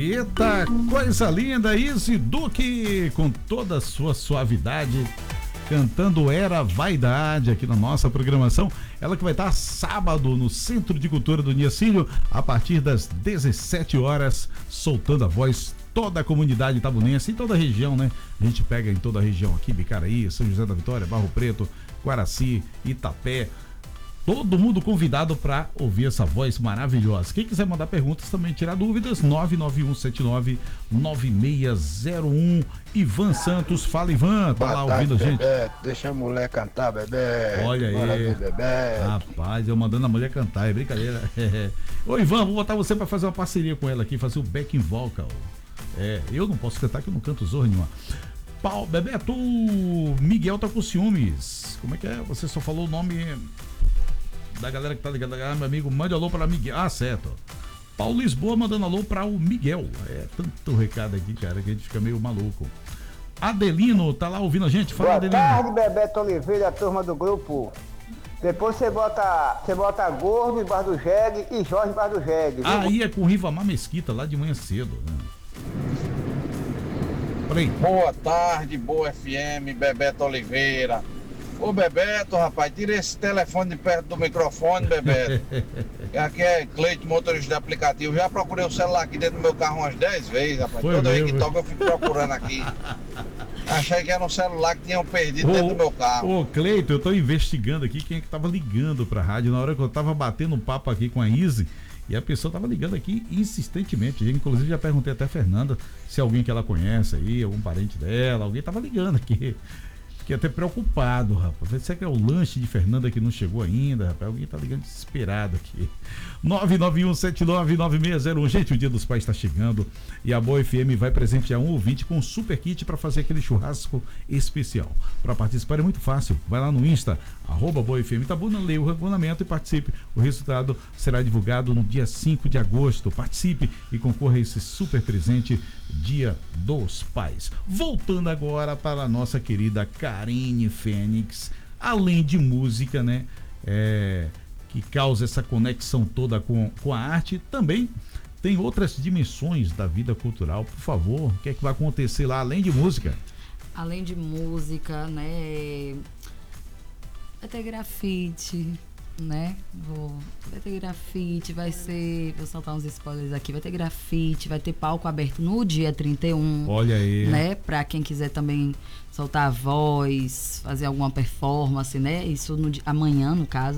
Eita, coisa linda, Izzy Duque, com toda a sua suavidade, cantando Era Vaidade aqui na nossa programação. Ela que vai estar sábado no Centro de Cultura do Niacílio, a partir das 17 horas, soltando a voz. Toda a comunidade itabunense, em toda a região, né? A gente pega em toda a região aqui, Bicaraí, São José da Vitória, Barro Preto, Guaraci, Itapé. Todo mundo convidado para ouvir essa voz maravilhosa. Quem quiser mandar perguntas, também tirar dúvidas, 991799601. Ivan Santos, fala Ivan, tá lá ouvindo a gente. Deixa a mulher cantar, bebê. Olha aí, bebê. Rapaz, eu mandando a mulher cantar, é brincadeira. Ô Ivan, vou botar você para fazer uma parceria com ela aqui, fazer o backing vocal. Eu não posso cantar que eu não canto zorra nenhuma. Bebeto, Miguel tá com ciúmes. Como é que é? Você só falou o nome da galera que tá ligada. Meu amigo, mande alô para Miguel. Certo. Paulo Lisboa mandando alô para o Miguel. Tanto recado aqui, cara, que a gente fica meio maluco. Adelino tá lá ouvindo a gente. Fala, Boa Adelino. tarde, Bebeto Oliveira, a turma do grupo. Depois você bota Gordo embaixo do jegue e Jorge embaixo do jegue. Aí é com o Rivamar Mesquita, lá de manhã cedo, né? Peraí. Boa tarde, boa FM, Bebeto Oliveira. Ô Bebeto, rapaz, tira esse telefone de perto do microfone, Bebeto. Aqui é Cleito, motorista de aplicativo. Já procurei o celular aqui dentro do meu carro umas 10 vezes, rapaz. Toda vez que toca eu fico procurando aqui. Achei que era um celular que tinham perdido dentro do meu carro. Ô Cleito, eu tô investigando aqui quem é que tava ligando pra rádio na hora que eu tava batendo um papo aqui com a Izzy. E a pessoa tava ligando aqui insistentemente. Inclusive já perguntei até a Fernanda se alguém que ela conhece aí, algum parente dela, alguém tava ligando aqui. Fiquei até preocupado, rapaz. Será que é o lanche de Fernanda que não chegou ainda, rapaz? Alguém tá ligando desesperado aqui. 991799601. Gente, o Dia dos Pais está chegando e a Boa FM vai presentear um ouvinte com um super kit para fazer aquele churrasco especial. Para participar é muito fácil. Vai lá no Insta, @Boa FM Itabuna, leia o regulamento e participe. O resultado será divulgado no dia 5 de agosto. Participe e concorra a esse super presente Dia dos Pais. Voltando agora para a nossa querida Karine Fênix, além de música, né? Que causa essa conexão toda com a arte, também tem outras dimensões da vida cultural. Por favor, o que é que vai acontecer lá, além de música? Além de música, né? Vai ter grafite, né? Vai ter grafite, vou soltar uns spoilers aqui, vai ter grafite, vai ter palco aberto no dia 31. Olha aí. Né? Pra quem quiser também soltar a voz, fazer alguma performance, né? Isso amanhã, no caso.